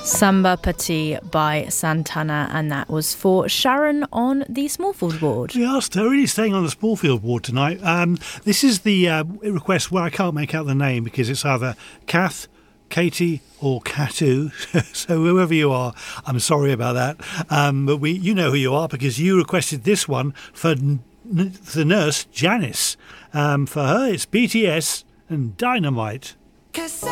Samba Pati by Santana, and that was for Sharon on the Smallfield ward. We are really staying on the Smallfield ward tonight. This is the request where I can't make out the name because it's either Kath, Katie or Katu. So whoever you are, I'm sorry about that. But you know who you are because you requested this one for the nurse Janice. For her, it's BTS and Dynamite. 'Cause